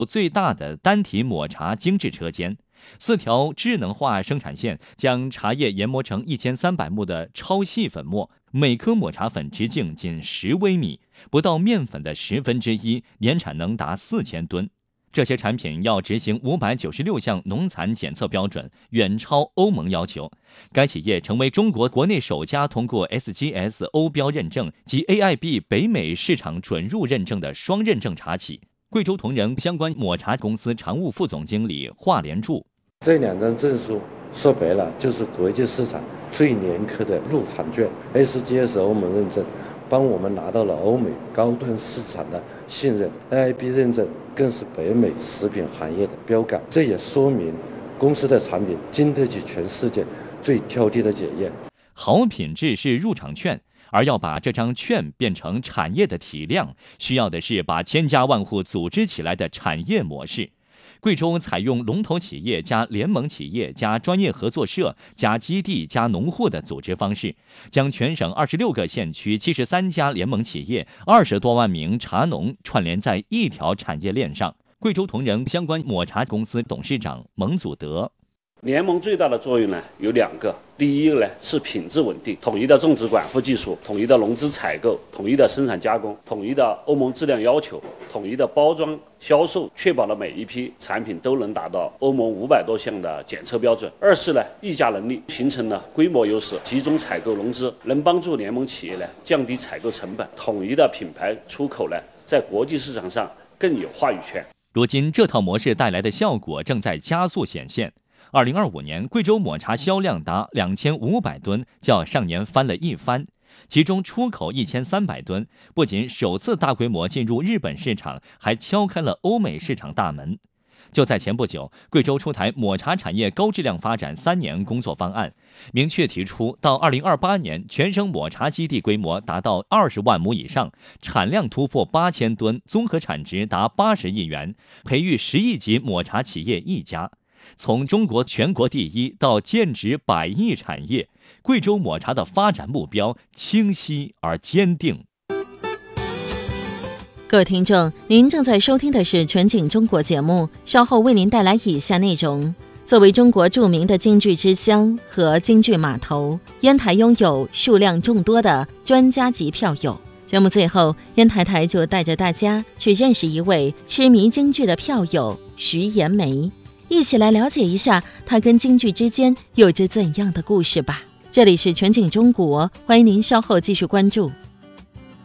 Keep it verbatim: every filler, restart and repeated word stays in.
最大的单体抹茶精制车间，四条智能化生产线将茶叶研磨成一千三百目的超细粉末，每颗抹茶粉直径仅十微米，不到面粉的十分之一，年产能达四千吨。这些产品要执行五百九十六项农残检测标准，远超欧盟要求。该企业成为中国国内首家通过 S G S 欧标认证及 A I B 北美市场准入认证的双认证茶企。贵州同仁相关抹茶公司常务副总经理华连柱： 这两张证书说白了就是国际市场最严苛的入场券 ，S G S 欧盟认证，帮我们拿到了欧美高端市场的信任 ，A I B 认证更是北美食品行业的标杆。这也说明公司的产品经得起全世界最挑剔的检验。 好品质是入场券。而要把这张券变成产业的体量，需要的是把千家万户组织起来的产业模式。贵州采用龙头企业加联盟企业加专业合作社加基地加农户的组织方式，将全省二十六个县区七十三家联盟企业、二十多万名茶农串联在一条产业链上。贵州同仁相关抹茶公司董事长蒙祖德： 联盟最大的作用呢有两个，第一个呢是品质稳定，统一的种植管护技术，统一的农资采购，统一的生产加工，统一的欧盟质量要求，统一的包装销售，确保了每一批产品都能达到欧盟五百多项的检测标准。二是呢议价能力，形成了规模优势，集中采购融资，能帮助联盟企业呢降低采购成本，统一的品牌出口呢在国际市场上更有话语权。 如今这套模式带来的效果正在加速显现。二零二五年，贵州抹茶销量达两千五百吨，较上年翻了一番。其中出口一千三百吨，不仅首次大规模进入日本市场，还敲开了欧美市场大门。就在前不久，贵州出台抹茶产业高质量发展三年工作方案，明确提出到二零二八年，全省抹茶基地规模达到二十万亩以上，产量突破八千吨，综合产值达八十亿元，培育十亿级抹茶企业一家。从中国全国第一到建值百亿产业，贵州抹茶的发展目标清晰而坚定。 各位听众，您正在收听的是全景中国节目，稍后为您带来以下内容。作为中国著名的京剧之乡和京剧码头，烟台拥有数量众多的专家级票友。节目最后，烟台台就带着大家去认识一位痴迷京剧的票友徐延梅，一起来了解一下他跟京剧之间有着怎样的故事吧。这里是全景中国，欢迎您稍后继续关注。